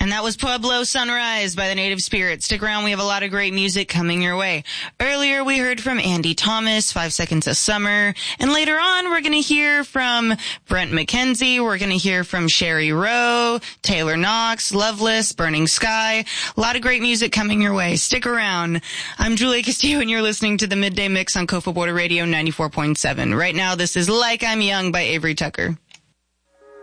And that was Pueblo Sunrise by the Native Spirit. Stick around, we have a lot of great music coming your way. Earlier we heard from Andy Thomas, 5 Seconds of Summer. And later on we're going to hear from Brent McKenzie. We're going to hear from Sherry Rowe, Taylor Knox, Loveless, Burning Sky. A lot of great music coming your way. Stick around. I'm Julia Castillo and you're listening to the Midday Mix on Kofa Border Radio 94.7. Right now this is Like I'm Young by Avery Tucker.